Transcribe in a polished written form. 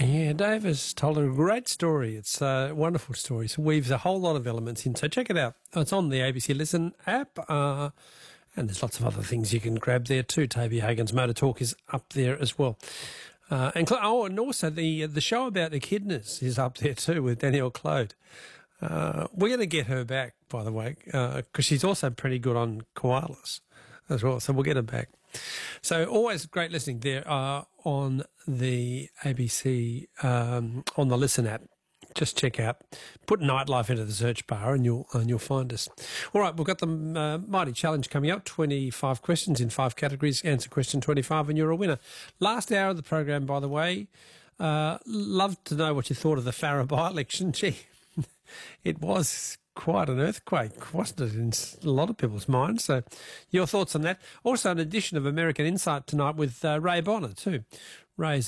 Yeah, Dave has told a great story. It's a wonderful story. It weaves a whole lot of elements in. So check it out. It's on the ABC Listen app, and there's lots of other things you can grab there too. Toby Hagen's Motor Talk is up there as well. And also the show about echidnas is up there too with Danielle Claude. We're going to get her back, by the way, because she's also pretty good on koalas as well. So we'll get her back. So always great listening there on the ABC, on the Listen app. Just check out, put Nightlife into the search bar and you'll find us. All right, we've got the Mighty Challenge coming up, 25 questions in 5 categories. Answer question 25 and you're a winner. Last hour of the program, by the way. Love to know what you thought of the Farrer by-election. Gee, it was quite an earthquake, wasn't it, in a lot of people's minds? So your thoughts on that. Also an edition of American Insight tonight with Ray Bonner too. Ray's